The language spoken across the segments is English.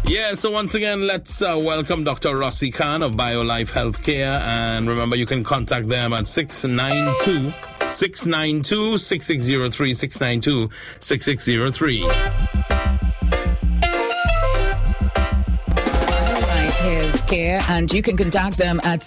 Yeah, so once again, let's welcome Dr. Rossi Khan of BioLife Healthcare. And remember, you can contact them at 692-6603, 692-6603. Care, and you can contact them at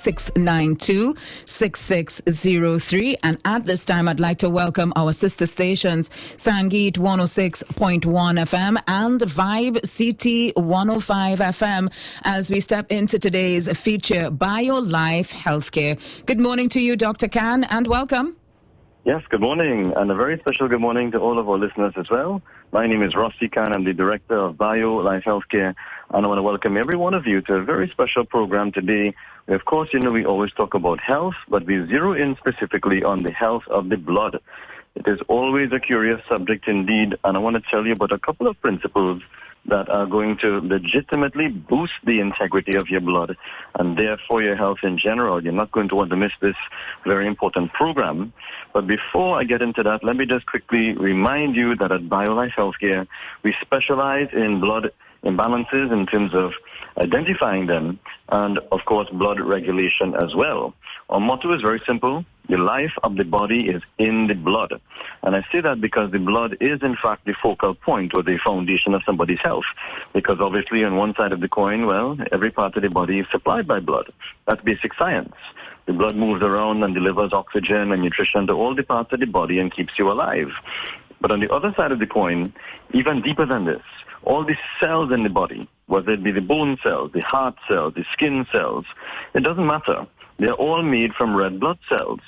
692-6603. And at this time, I'd like to welcome our sister stations, Sangeet 106.1 FM and Vibe CT 105 FM, as we step into today's feature, BioLife Healthcare. Good morning to you, Dr. Khan, and welcome. Yes, good morning, and a very special good morning to all of our listeners as well. My name is Rossi Khan. I'm the director of BioLife Healthcare, and I want to welcome every one of you to a very special program today. Of course, we always talk about health, but we zero in specifically on the health of the blood. It is always a curious subject indeed, and I want to tell you about a couple of principles that are going to legitimately boost the integrity of your blood and therefore your health in general. You're not going to want to miss this very important program. But before I get into that, let me just quickly remind you that at BioLife Healthcare, we specialize in blood imbalances in terms of identifying them and, of course, blood regulation as well. Our motto is very simple. The life of the body is in the blood. And I say that because the blood is, in fact, the focal point or the foundation of somebody's health. Because obviously on one side of the coin, well, every part of the body is supplied by blood. That's basic science. The blood moves around and delivers oxygen and nutrition to all the parts of the body and keeps you alive. But on the other side of the coin, even deeper than this, all the cells in the body, whether it be the bone cells, the heart cells, the skin cells, it doesn't matter. They're all made from red blood cells.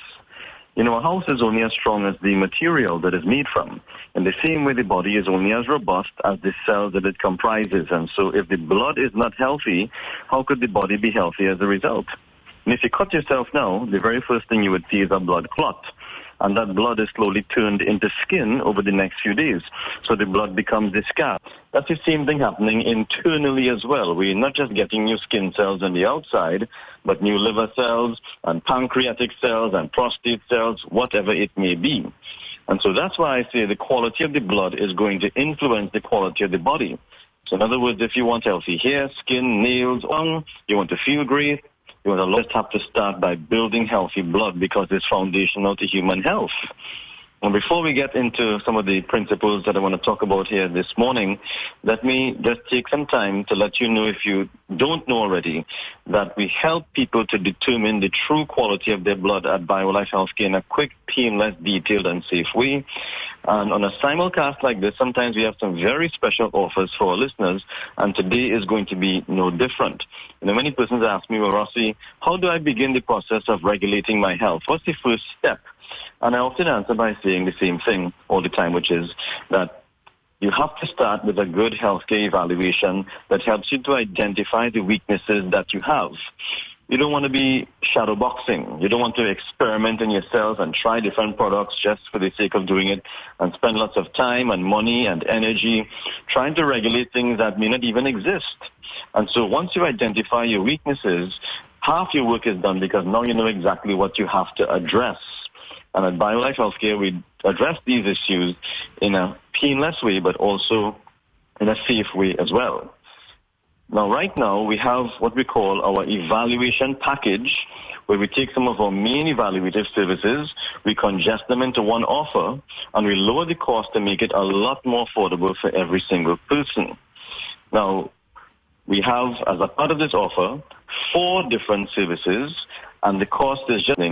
A house is only as strong as the material that is made from. In the same way, the body is only as robust as the cells that it comprises. And so if the blood is not healthy, how could the body be healthy as a result? And if you cut yourself now, the very first thing you would see is a blood clot. And that blood is slowly turned into skin over the next few days. So the blood becomes the scar. That's the same thing happening internally as well. We're not just getting new skin cells on the outside, but new liver cells and pancreatic cells and prostate cells, whatever it may be. And so that's why I say the quality of the blood is going to influence the quality of the body. So in other words, if you want healthy hair, skin, nails, you want to feel great, you will just have to start by building healthy blood because it's foundational to human health. And before we get into some of the principles that I want to talk about here this morning, let me just take some time to let you know, if you don't know already, that we help people to determine the true quality of their blood at BioLife Healthcare in a quick, painless, detailed, and safe way. And on a simulcast like this, sometimes we have some very special offers for our listeners, and today is going to be no different. Many persons ask me, well, Rossi, how do I begin the process of regulating my health? What's the first step? And I often answer by saying the same thing all the time, which is that you have to start with a good healthcare evaluation that helps you to identify the weaknesses that you have. You don't want to be shadowboxing. You don't want to experiment in your cells and try different products just for the sake of doing it and spend lots of time and money and energy trying to regulate things that may not even exist. And so once you identify your weaknesses, half your work is done because now you know exactly what you have to address. And at BioLife Healthcare, we address these issues in a painless way, but also in a safe way as well. Now, right now, we have what we call our evaluation package, where we take some of our main evaluative services, we congest them into one offer, and we lower the cost to make it a lot more affordable for every single person. Now, we have, as a part of this offer, 4 different services, and the cost is just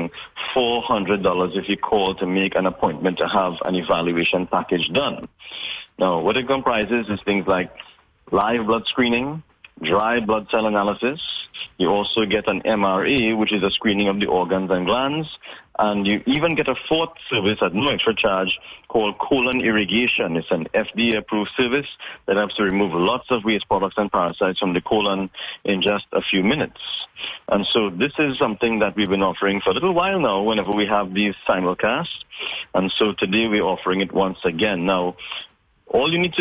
$400 if you call to make an appointment to have an evaluation package done. Now, what it comprises is things like live blood screening, dry blood cell analysis. You also get an MRA, which is a screening of the organs and glands. And you even get a 4th service at no extra charge called colon irrigation. It's an FDA-approved service that helps to remove lots of waste products and parasites from the colon in just a few minutes. And so this is something that we've been offering for a little while now whenever we have these simulcasts. And so today we're offering it once again. Now, all you need to